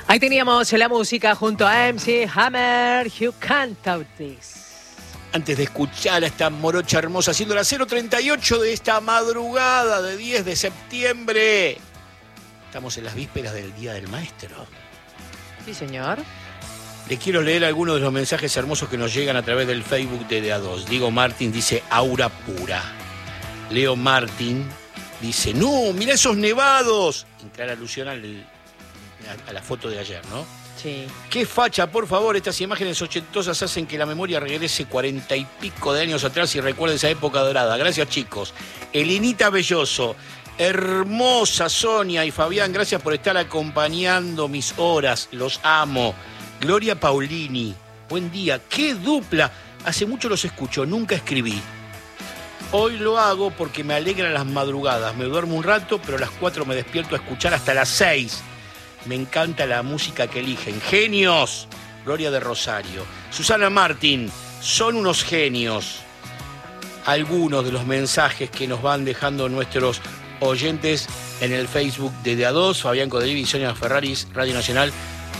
Ahí teníamos la música junto a MC Hammer, You Can't Touch This. Antes de escuchar a esta morocha hermosa haciendo la 038 de esta madrugada de 10 de septiembre. Estamos en las vísperas del Día del Maestro. Sí, señor. Les quiero leer algunos de los mensajes hermosos que nos llegan a través del Facebook de DA2. Diego Martín dice, aura pura. Leo Martín dice, no, mirá esos nevados. En clara alusión a la foto de ayer, ¿no? Sí. Qué facha, por favor, estas imágenes ochentosas hacen que la memoria regrese 40 y pico de años atrás y recuerde esa época dorada. Gracias, chicos. Elinita Belloso, hermosa Sonia y Fabián, gracias por estar acompañando mis horas, los amo. Gloria Paulini, buen día, qué dupla. Hace mucho los escucho, nunca escribí. Hoy lo hago porque me alegran las madrugadas. Me duermo un rato, pero a las 4 me despierto a escuchar hasta las 6. Me encanta la música que eligen. ¡Genios! Gloria de Rosario. Susana Martín, son unos genios. Algunos de los mensajes que nos van dejando nuestros oyentes en el Facebook de DA2, Fabián Codelivi y Sonia Ferraris, Radio Nacional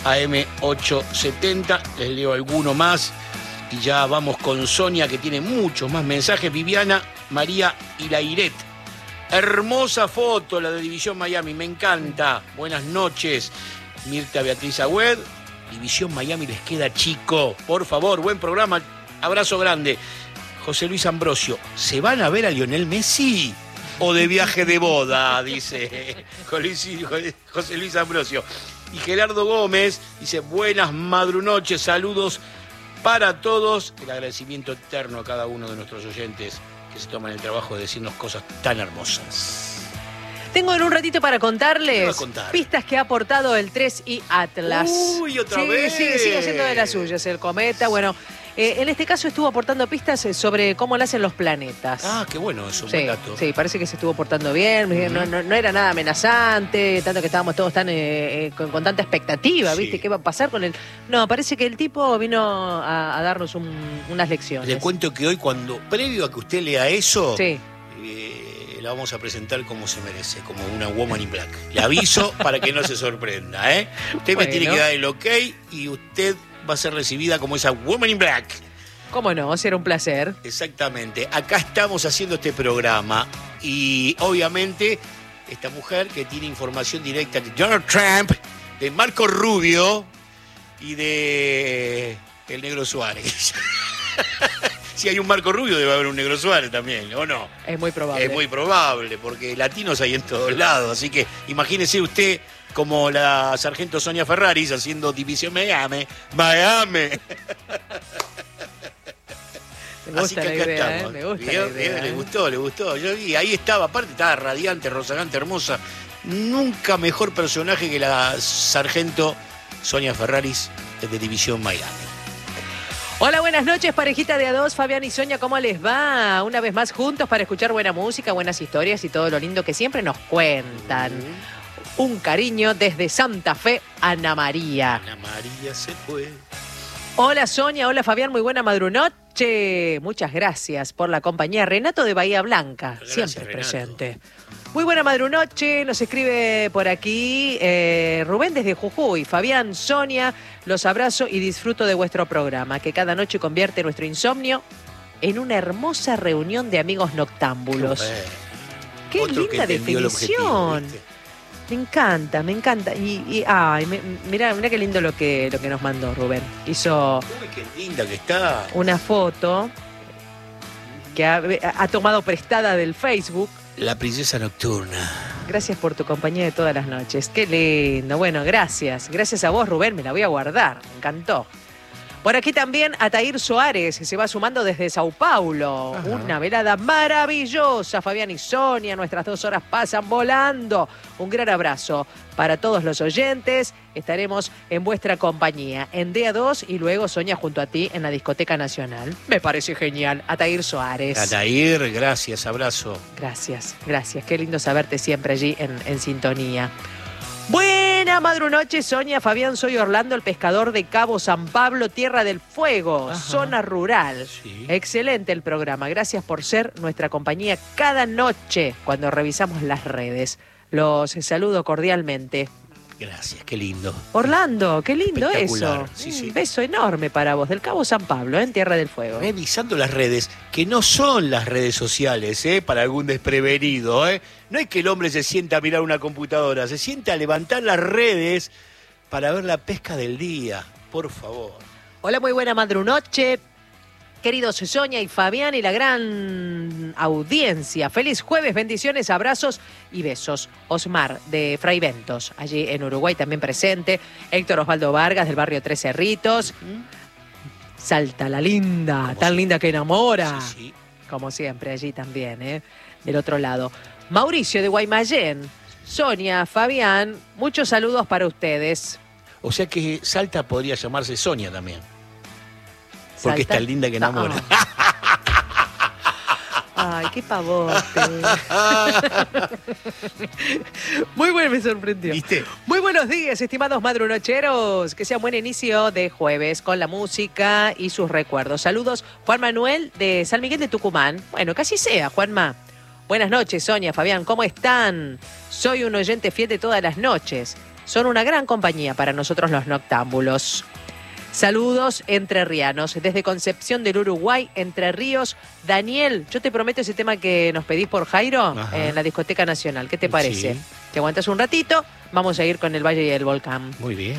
AM870. Les leo alguno más y ya vamos con Sonia, que tiene muchos más mensajes. Viviana María Ilairet. Hermosa foto, la de División Miami, me encanta. Buenas noches. Mirta Beatriz Agüed, División Miami les queda chico. Por favor, buen programa, abrazo grande. José Luis Ambrosio, ¿se van a ver a Lionel Messi? ¿O de viaje de boda? Dice José Luis Ambrosio. Y Gerardo Gómez dice, buenas madrunoches, saludos para todos. El agradecimiento eterno a cada uno de nuestros oyentes que se toman el trabajo de decirnos cosas tan hermosas. Tengo en un ratito para contarles contar? Pistas que ha aportado el 3i Atlas. Uy, otra vez. Sigue haciendo de las suyas el cometa. Bueno, en este caso estuvo aportando pistas sobre cómo nacen los planetas. Ah, qué bueno, es un buen dato. Sí, parece que se estuvo portando bien. No era nada amenazante, tanto que estábamos todos tan con tanta expectativa, ¿viste? Sí. ¿Qué va a pasar con él? No, parece que el tipo vino a darnos unas lecciones. Le cuento que hoy, previo a que usted lea eso, Sí. la vamos a presentar como se merece, como una Woman in Black. Le aviso para que no se sorprenda, ¿eh? Usted me tiene que dar el ok y usted va a ser recibida como esa Woman in Black. ¿Cómo no? Será un placer. Exactamente. Acá estamos haciendo este programa y obviamente esta mujer que tiene información directa de Donald Trump, de Marco Rubio y de el Negro Suárez. Si hay un Marco Rubio debe haber un Negro Suárez también, ¿o no? Es muy probable. Es muy probable, porque latinos hay en todos lados. Así que imagínese usted como la sargento Sonia Ferraris haciendo División Miami. Me gusta Así que la acá idea, estamos. me gusta la idea. Le gustó. Yo vi, ahí estaba, aparte estaba radiante, rozagante, hermosa. Nunca mejor personaje que la sargento Sonia Ferraris de División Miami. Hola, buenas noches, parejita de A2, Fabián y Sonia, ¿cómo les va? Una vez más juntos para escuchar buena música, buenas historias y todo lo lindo que siempre nos cuentan. Un cariño desde Santa Fe, Ana María. Ana María se fue. Hola Sonia, hola Fabián, muy buena madrunoche. Muchas gracias por la compañía. Renato de Bahía Blanca, Gracias, siempre Renato. presente. Muy buena madrunoche, nos escribe por aquí Rubén desde Jujuy. Fabián, Sonia, los abrazo y disfruto de vuestro programa, que cada noche convierte nuestro insomnio en una hermosa reunión de amigos noctámbulos. Qué Otro que linda entendió el definición. objetivo, ¿viste? Me encanta. Mirá qué lindo lo que nos mandó Rubén. Hizo Uy, qué linda que está. una foto que ha tomado prestada del Facebook. La princesa nocturna. Gracias por tu compañía de todas las noches. Qué lindo. Bueno, gracias. Gracias a vos, Rubén. Me la voy a guardar. Me encantó. Por aquí también Atair Soares, que se va sumando desde Sao Paulo. Ajá. Una velada maravillosa, Fabián y Sonia. Nuestras 2 horas pasan volando. Un gran abrazo para todos los oyentes. Estaremos en vuestra compañía en DA2 y luego Sonia junto a ti en la Discoteca Nacional. Me parece genial. Atair Soares. Atair, gracias, abrazo. Gracias. Qué lindo saberte siempre allí en sintonía. Buena madrunoche, Sonia, Fabián, soy Orlando, el pescador de Cabo San Pablo, Tierra del Fuego, zona rural. Sí. Excelente el programa, gracias por ser nuestra compañía cada noche cuando revisamos las redes. Los saludo cordialmente. Gracias, qué lindo. Orlando, qué lindo eso. Espectacular, sí, sí. Un beso enorme para vos, del Cabo San Pablo, en Tierra del Fuego. Revisando las redes, que no son las redes sociales, para algún desprevenido. No es que el hombre se sienta a mirar una computadora, se sienta a levantar las redes para ver la pesca del día. Por favor. Hola, muy buena madrunoche. Queridos Sonia y Fabián y la gran audiencia. Feliz jueves, bendiciones, abrazos y besos. Osmar de Fray Bentos, allí en Uruguay también presente. Héctor Osvaldo Vargas del barrio Tres Cerritos. Salta la linda, tan siempre. linda que enamora. Sí, sí. Como siempre, allí también, del otro lado. Mauricio de Guaymallén. Sonia, Fabián, muchos saludos para ustedes. O sea que Salta podría llamarse Sonia también. Porque Salta. es tan linda que enamora. Ay, qué pavote. Muy bueno, me sorprendió. ¿Viste? Muy buenos días, estimados madrunocheros. Que sea un buen inicio de jueves con la música y sus recuerdos. Saludos, Juan Manuel de San Miguel de Tucumán. Bueno, casi sea, Juanma. Buenas noches, Sonia, Fabián, ¿cómo están? Soy un oyente fiel de todas las noches. Son una gran compañía para nosotros los noctámbulos. Saludos entrerrianos, desde Concepción del Uruguay, Entre Ríos. Daniel, yo te prometo ese tema que nos pedís por Jairo. Ajá. En la Discoteca Nacional. ¿Qué te parece? Sí. ¿Te aguantas un ratito? Vamos a ir con el Valle y el Volcán. Muy bien.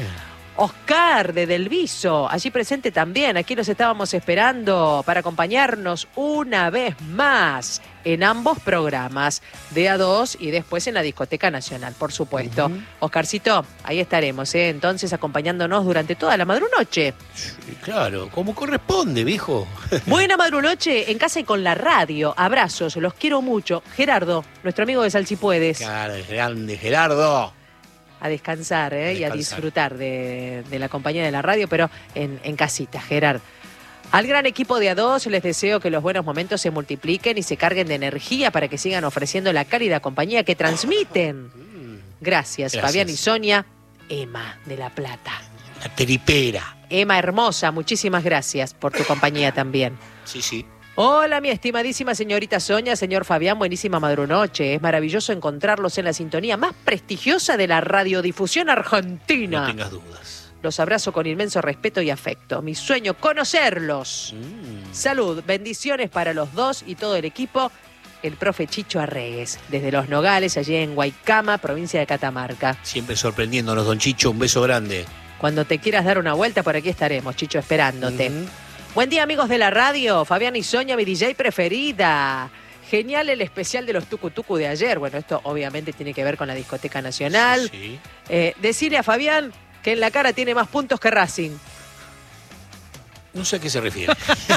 Oscar de Del Viso, allí presente también. Aquí los estábamos esperando para acompañarnos una vez más en ambos programas, de A2 y después en la Discoteca Nacional, por supuesto. Oscarcito, ahí estaremos, entonces acompañándonos durante toda la madrunoche. Sí, claro, como corresponde, viejo. Buena madrunoche en casa y con la radio. Abrazos, los quiero mucho. Gerardo, nuestro amigo de Salchipuedes. Claro, grande Gerardo. A descansar, y a descansar. disfrutar de la compañía de la radio, pero en casita, Gerard. Al gran equipo de A2 les deseo que los buenos momentos se multipliquen y se carguen de energía para que sigan ofreciendo la cálida compañía que transmiten. Gracias, Fabián y Sonia. Emma de La Plata. La tripera. Emma hermosa, muchísimas gracias por tu compañía también. Sí, sí. Hola, mi estimadísima señorita Sonia, señor Fabián, buenísima madrunoche. Es maravilloso encontrarlos en la sintonía más prestigiosa de la radiodifusión argentina. No tengas dudas. Los abrazo con inmenso respeto y afecto. Mi sueño, conocerlos. Salud, bendiciones para los dos y todo el equipo. El profe Chicho Arregues, desde Los Nogales, allí en Guaycama, provincia de Catamarca. Siempre sorprendiéndonos, don Chicho, un beso grande. Cuando te quieras dar una vuelta, por aquí estaremos, Chicho, esperándote. Buen día, amigos de la radio. Fabián y Sonia, mi DJ preferida. Genial el especial de los Tucu de ayer. Bueno, esto obviamente tiene que ver con la Discoteca Nacional. Sí. Decirle a Fabián que en la cara tiene más puntos que Racing. No sé a qué se refiere.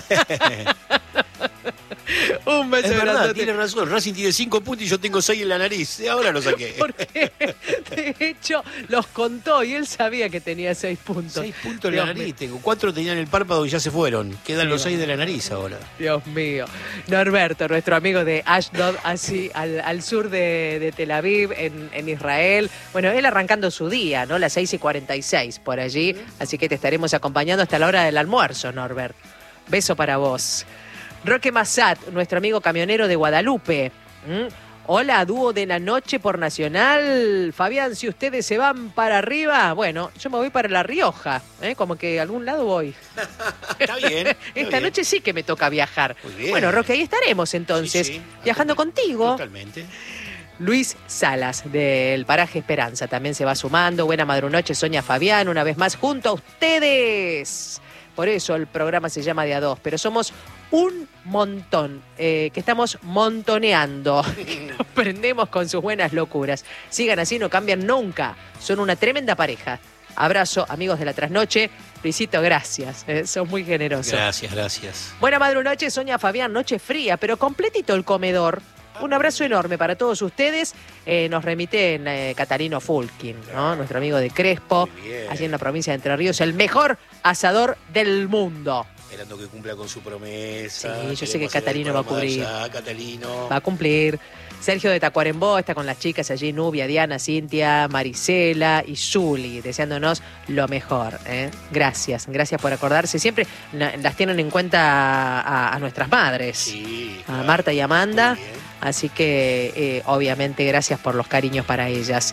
Un beso Es verdad, grandote. tiene razón. Racing tiene 5 puntos y yo tengo 6 en la nariz. Ahora lo saqué. Porque de hecho los contó y él sabía que tenía 6 puntos. 6 puntos en la Dios nariz. mío. Tengo 4 tenían el párpado y ya se fueron. Quedan los 6 de la nariz ahora. Dios mío. Norberto, nuestro amigo de Ashdod, así al sur de Tel Aviv, en Israel. Bueno, él arrancando su día, ¿no? Las 6:46 por allí. Así que te estaremos acompañando hasta la hora del almuerzo, Norbert. Beso para vos. Roque Massat, nuestro amigo camionero de Guadalupe. Hola, dúo de la noche por Nacional. Fabián, si ustedes se van para arriba, bueno, yo me voy para La Rioja, como que a algún lado voy. Está bien. está Esta bien. noche sí que me toca viajar. Muy bien. Bueno, Roque, ahí estaremos entonces, Sí, sí. viajando contigo. Totalmente. Luis Salas, del Paraje Esperanza, también se va sumando. Buena madrunoche, Sonia Fabián, una vez más junto a ustedes. Por eso el programa se llama De A2, pero somos un montón, que estamos montoneando. Nos prendemos con sus buenas locuras. Sigan así, no cambian nunca. Son una tremenda pareja. Abrazo, amigos de la trasnoche. Luisito, gracias. Sos muy generoso. Gracias, gracias. Buena madrunoche, Sonia Fabián, noche fría, pero completito el comedor. Un abrazo enorme para todos ustedes. Nos remite Catalino Fulkin, ¿no? Nuestro amigo de Crespo, Muy bien. allí en la provincia de Entre Ríos, el mejor asador del mundo. Esperando que cumpla con su promesa. Sí, yo sé que Queremos hacer Catalino el va a programa cubrir. allá, Catalino. Va a cumplir. Sergio de Tacuarembó está con las chicas allí, Nubia, Diana, Cintia, Marisela y Zuli, deseándonos lo mejor. Gracias por acordarse. Siempre las tienen en cuenta a nuestras madres, Sí, a claro. Marta y Amanda. Muy bien. Así que, obviamente, gracias por los cariños para ellas.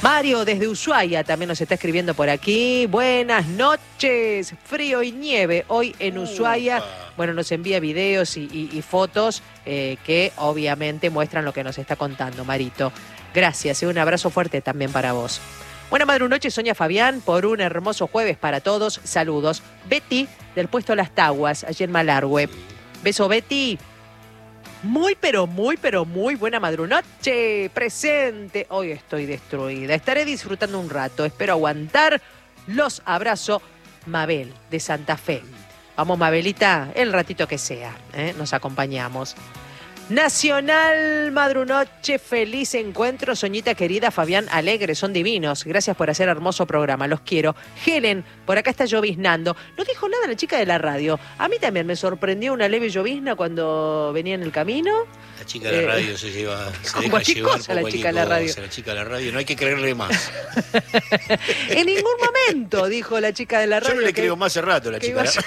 Mario desde Ushuaia también nos está escribiendo por aquí. Buenas noches, frío y nieve hoy en Ushuaia. Bueno, nos envía videos y fotos que obviamente muestran lo que nos está contando, Marito. Gracias y un abrazo fuerte también para vos. Buena madrunoche, Sonia Fabián, por un hermoso jueves para todos. Saludos. Betty, del puesto Las Taguas, allí en Malargüe. Beso, Betty. Muy buena madrunoche. Presente. Hoy estoy destruida. Estaré disfrutando un rato. Espero aguantar. Los abrazo. Mabel, de Santa Fe. Vamos, Mabelita, el ratito que sea. Nos acompañamos. Nacional Madrunoche, feliz encuentro, Soñita querida, Fabián alegre, son divinos. Gracias por hacer hermoso programa, los quiero. Helen, por acá está lloviznando. No dijo nada la chica de la radio. A mí también me sorprendió una leve llovizna cuando venía en el camino. La chica de la radio se deja llevar por la chica de la radio. La chica de la radio, no hay que creerle más. En ningún momento dijo la chica de la radio. Yo no le creo más hace rato a la chica de la radio.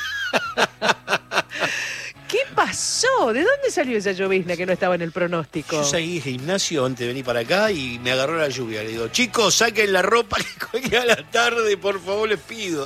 ¿Qué pasó? ¿De dónde salió esa llovizna que no estaba en el pronóstico? Yo salí de gimnasio antes de venir para acá y me agarró la lluvia. Le digo, chicos, saquen la ropa que hoy a la tarde, por favor, les pido.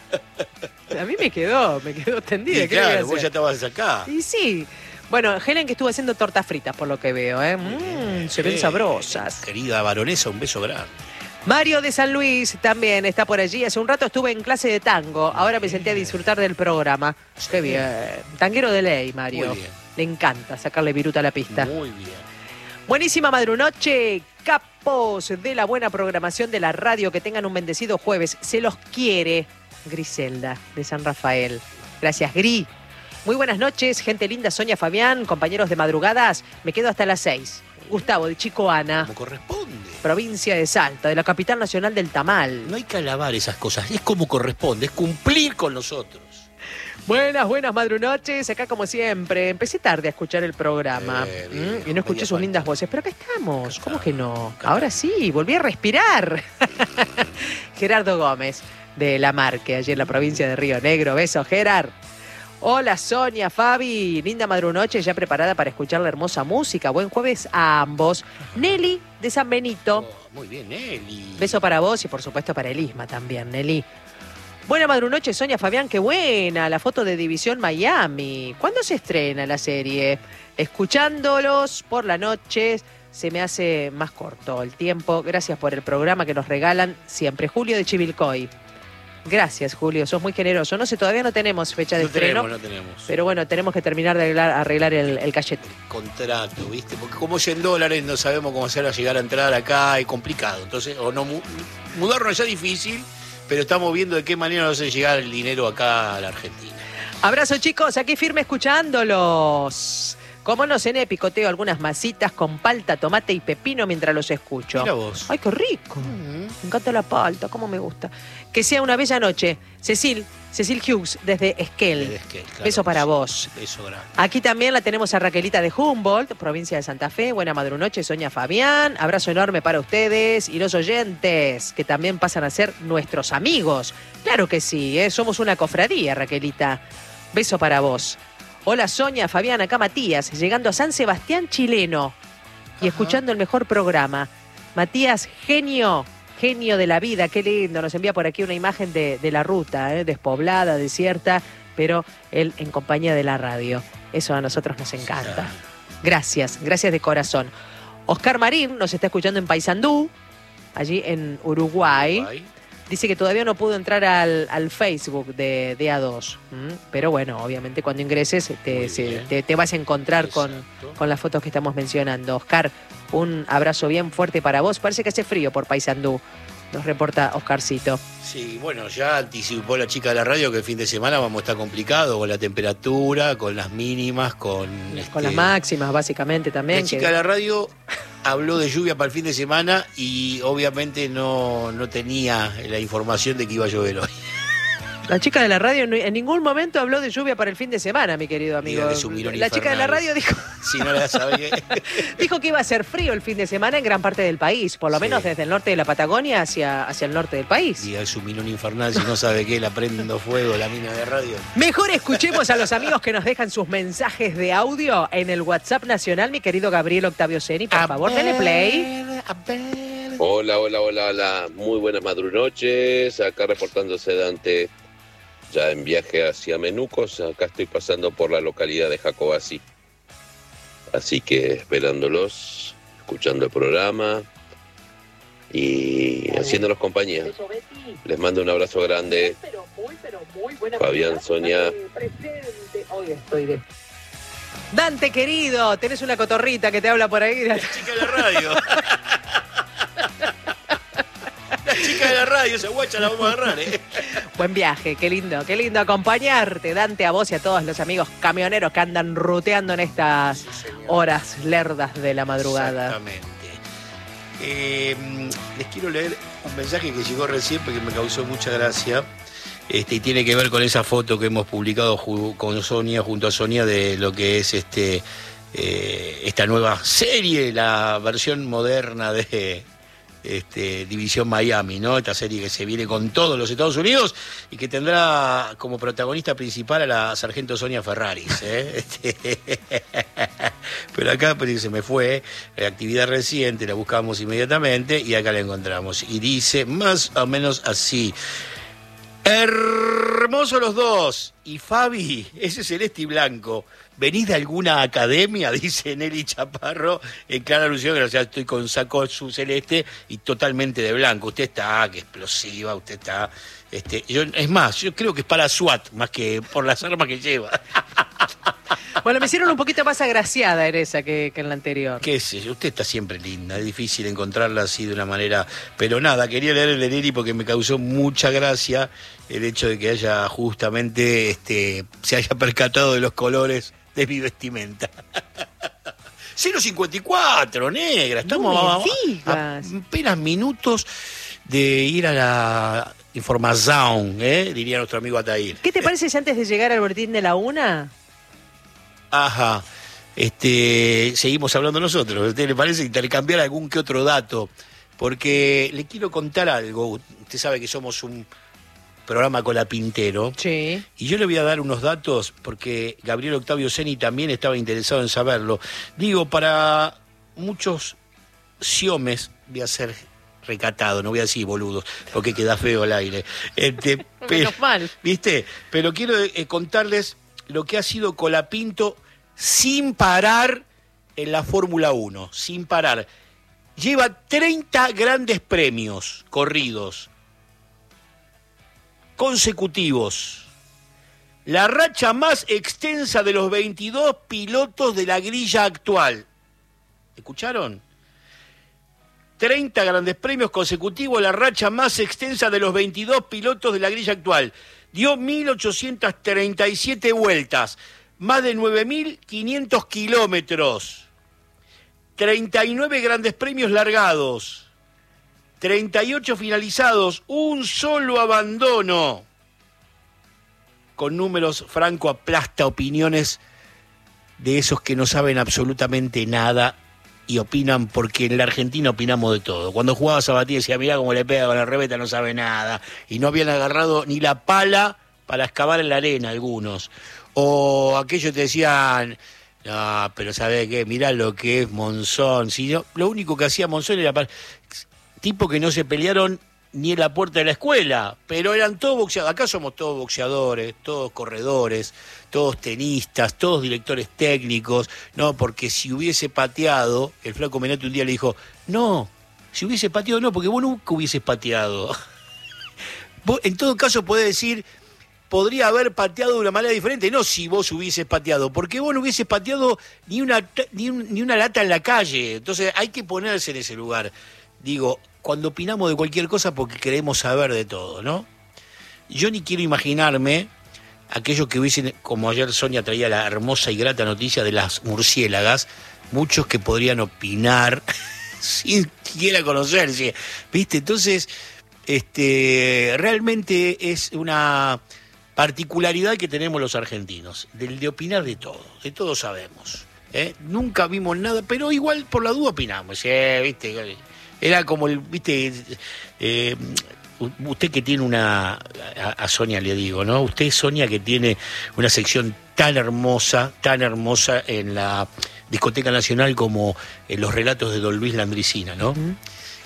A mí me quedó tendida. Y claro, vos ya estabas acá. Y sí. Bueno, Helen que estuvo haciendo tortas fritas, por lo que veo, se ven sabrosas. Querida baronesa, un beso grande. Mario de San Luis también está por allí. Hace un rato estuve en clase de tango. Ahora me senté a disfrutar del programa. Qué bien. Tanguero de ley, Mario. Muy bien. Le encanta sacarle viruta a la pista. Muy bien. Buenísima madrunoche. Capos de la buena programación de la radio. Que tengan un bendecido jueves. Se los quiere. Griselda, de San Rafael. Gracias, Gri. Muy buenas noches, gente linda, Sonia Fabián, compañeros de madrugadas. Me quedo hasta las 6. Gustavo, de Chicoana. Como corresponde. Provincia de Salta, de la capital nacional del tamal. No hay que alabar esas cosas, es como corresponde, es cumplir con nosotros. Buenas madrunoches, acá como siempre. Empecé tarde a escuchar el programa y no escuché sus lindas voces, pero acá estamos. ¿Cómo que no? Ahora sí, volví a respirar. Gerardo Gómez, de La Marque, allí en la provincia de Río Negro. Beso, Gerard. Hola Sonia, Fabi, linda madrunoche, ya preparada para escuchar la hermosa música. Buen jueves a ambos. Nelly, de San Benito. Oh, muy bien, Nelly. Beso para vos y por supuesto para Elisma también, Nelly. Buena madrunoche, Sonia Fabián, qué buena. La foto de División Miami. ¿Cuándo se estrena la serie? Escuchándolos por la noche se me hace más corto el tiempo. Gracias por el programa que nos regalan siempre. Julio de Chivilcoy. Gracias, Julio, sos muy generoso. No sé, todavía no tenemos fecha de estreno. No tenemos. Pero bueno, tenemos que terminar de arreglar el cachete. Contrato, ¿viste? Porque como es en dólares, no sabemos cómo hacer a llegar a entrar acá, es complicado. Entonces, o no mudarnos ya es difícil, pero estamos viendo de qué manera nos hace llegar el dinero acá a la Argentina. Abrazo, chicos, aquí firme escuchándolos. Como no cené, picoteo algunas masitas con palta, tomate y pepino mientras los escucho. Mira vos. ¡Ay, qué rico! Me encanta la palta, cómo me gusta. Que sea una bella noche. Cecil Hughes, desde Esquel. Claro, beso para vos. Beso grande. Aquí también la tenemos a Raquelita de Humboldt, provincia de Santa Fe. Buena madrunoche, Sonia Fabián. Abrazo enorme para ustedes y los oyentes, que también pasan a ser nuestros amigos. Claro que sí, somos una cofradía, Raquelita. Beso para vos. Hola Sonia, Fabián, acá Matías, llegando a San Sebastián chileno y escuchando el mejor programa. Matías, genio de la vida, qué lindo. Nos envía por aquí una imagen de la ruta, despoblada, desierta, pero él en compañía de la radio. Eso a nosotros nos encanta. Gracias de corazón. Oscar Marín nos está escuchando en Paysandú, allí en Uruguay. Dice que todavía no pudo entrar al Facebook de A2. Pero bueno, obviamente cuando ingreses te vas a encontrar con las fotos que estamos mencionando. Oscar, un abrazo bien fuerte para vos. Parece que hace frío por Paysandú, nos reporta Oscarcito. Sí, bueno, ya anticipó la chica de la radio que el fin de semana vamos a estar complicado con la temperatura, con las mínimas, con las máximas básicamente también. La chica de la radio habló de lluvia para el fin de semana y obviamente no tenía la información de que iba a llover hoy. La chica de la radio en ningún momento habló de lluvia para el fin de semana, mi querido amigo. La chica de la radio dijo... Si no la sabía. Dijo que iba a ser frío el fin de semana en gran parte del país, por lo menos desde el norte de la Patagonia hacia el norte del país. Y es un minón infernal, si no sabe qué, la prendo fuego, la mina de radio. Mejor escuchemos a los amigos que nos dejan sus mensajes de audio en el WhatsApp nacional, mi querido Gabriel Octavio Seni. Por favor, denle play. Hola, hola, hola, hola. Muy buenas madrunoches. Acá reportándose Dante, ya en viaje hacia Menucos. Acá estoy pasando por la localidad de Jacobací. Así que esperándolos, escuchando el programa y haciéndonos compañía. Les mando un abrazo grande. Fabián, Sonia. Dante, querido, tenés una cotorrita que te habla por ahí. La chica de la radio. La chica de la radio, esa guacha la vamos a agarrar, ¿eh? Buen viaje, qué lindo acompañarte, Dante, a vos y a todos los amigos camioneros que andan ruteando en estas horas lerdas de la madrugada. Exactamente. Les quiero leer un mensaje que llegó recién porque me causó mucha gracia. Y tiene que ver con esa foto que hemos publicado con Sonia, junto a Sonia, de lo que es esta nueva serie, la versión moderna de División Miami, ¿no? Esta serie que se viene con todos los Estados Unidos y que tendrá como protagonista principal a la sargento Sonia Ferraris, ¿eh? Pero acá se me fue, actividad reciente, la buscamos inmediatamente y acá la encontramos. Y dice más o menos así: hermosos los dos. Y Fabi, ese celeste y blanco, ¿venís de alguna academia? Dice Nelly Chaparro, en clara alusión, que estoy con saco azul celeste y totalmente de blanco. Usted está, que explosiva, usted está... es más, yo creo que es para SWAT, más que por las armas que lleva. Bueno, me hicieron un poquito más agraciada en esa que en la anterior. Qué sé yo, usted está siempre linda, es difícil encontrarla así de una manera... Pero nada, quería leer el de Nelly porque me causó mucha gracia el hecho de que haya justamente, se haya percatado de los colores de mi vestimenta. 0.54, negra, estamos a apenas minutos de ir a la información, diría nuestro amigo Atair. ¿Qué te parece si antes de llegar al boletín de la 1? Ajá, seguimos hablando nosotros. ¿A usted le parece intercambiar algún que otro dato? Porque le quiero contar algo. Usted sabe que somos un programa colapintero. Sí. Y yo le voy a dar unos datos porque Gabriel Octavio Ceni también estaba interesado en saberlo. Digo, para muchos siomes, voy a ser recatado, no voy a decir boludos, porque queda feo el aire. Pero, menos mal. ¿Viste? Pero quiero contarles lo que ha sido Colapinto sin parar en la Fórmula 1, sin parar. Lleva 30 grandes premios corridos consecutivos. La racha más extensa de los 22 pilotos de la grilla actual. ¿Escucharon? 30 grandes premios consecutivos, la racha más extensa de los 22 pilotos de la grilla actual. Dio 1.837 vueltas, más de 9.500 kilómetros, 39 grandes premios largados, 38 finalizados, un solo abandono. Con números, Franco aplasta opiniones de esos que no saben absolutamente nada y opinan porque en la Argentina opinamos de todo. Cuando jugaba Sabatini decía, mirá cómo le pega con la rebeta, no sabe nada. Y no habían agarrado ni la pala para excavar en la arena algunos. O aquellos te decían, no, pero ¿sabés qué? Mirá lo que es Monzón. Si no, lo único que hacía Monzón era tipo que no se pelearon ni en la puerta de la escuela, pero eran todos boxeadores. Acá somos todos boxeadores, todos corredores, todos tenistas, todos directores técnicos, no, porque si hubiese pateado, el flaco Menate un día le dijo, no, si hubiese pateado no, porque vos nunca hubieses pateado. Vos, en todo caso podés decir, podría haber pateado de una manera diferente, no si vos hubieses pateado, porque vos no hubieses pateado ni una lata en la calle, entonces hay que ponerse en ese lugar. Digo, cuando opinamos de cualquier cosa porque queremos saber de todo, ¿no? Yo ni quiero imaginarme aquellos que hubiesen, como ayer Sonia traía la hermosa y grata noticia de las murciélagas, muchos que podrían opinar sin siquiera conocerse, ¿viste? Entonces, realmente es una particularidad que tenemos los argentinos, del de opinar de todo sabemos, ¿eh? Nunca vimos nada, pero igual por la duda opinamos, ¿viste? Era como usted que tiene a Sonia le digo, ¿no? Usted, Sonia, que tiene una sección tan hermosa en la Discoteca Nacional como en los relatos de Don Luis Landricina, ¿no?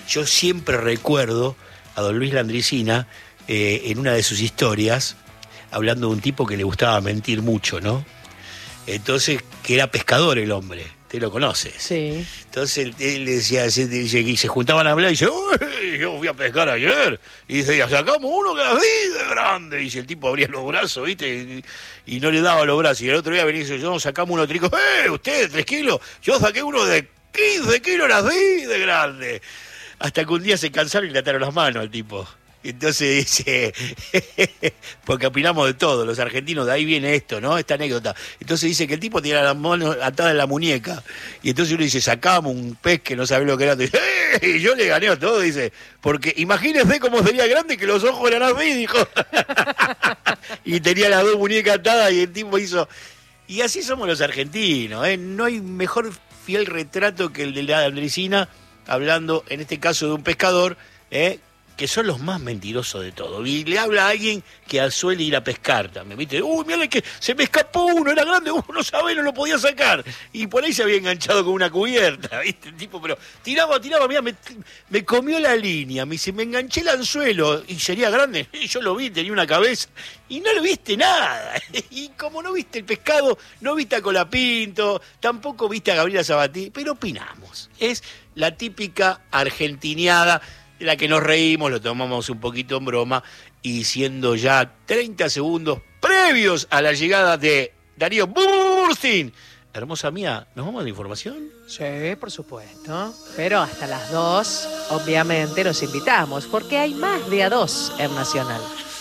yo siempre recuerdo a don Luis Landricina en una de sus historias, hablando de un tipo que le gustaba mentir mucho, ¿no? Entonces, que era pescador el hombre, usted lo conoce. Sí. Entonces él decía, y se juntaban a hablar y dice, uy, yo fui a pescar ayer, y dice, ya sacamos uno que era así de grande, y si el tipo abría los brazos, ¿viste? Y no le daba los brazos, y el otro día venía y dice, yo sacamos uno trico, usted, 3 kilos, yo saqué uno de 15 kilos, era así de grande. Hasta que un día se cansaron y le ataron las manos al tipo. Entonces dice, porque opinamos de todo, los argentinos, de ahí viene esto, ¿no? Esta anécdota. Entonces dice que el tipo tenía las manos atadas en la muñeca. Y entonces uno dice, sacamos un pez que no sabe lo que era. Y dice, y yo le gané a todo, dice, porque imagínese cómo sería grande que los ojos eran así, dijo. Y tenía las 2 muñecas atadas y el tipo hizo... Y así somos los argentinos, ¿eh? No hay mejor fiel retrato que el de la Landricina, hablando en este caso de un pescador, que son los más mentirosos de todo. Y le habla a alguien que suele ir a pescar también, ¿viste? Uy, mira que se me escapó uno, era grande, no sabés, no lo podía sacar. Y por ahí se había enganchado con una cubierta, ¿viste? El tipo, pero tiraba, mira, me comió la línea, me dice, me enganché el anzuelo, y sería grande, y yo lo vi, tenía una cabeza, y no lo viste nada. Y como no viste el pescado, no viste a Colapinto, tampoco viste a Gabriela Sabatini, pero opinamos. Es la típica argentineada de la que nos reímos, lo tomamos un poquito en broma, y siendo ya 30 segundos previos a la llegada de Darío Burstin. Hermosa mía, ¿nos vamos a la información? Sí, por supuesto. Pero hasta las 2, obviamente, los invitamos, porque hay más de a 2 en Nacional.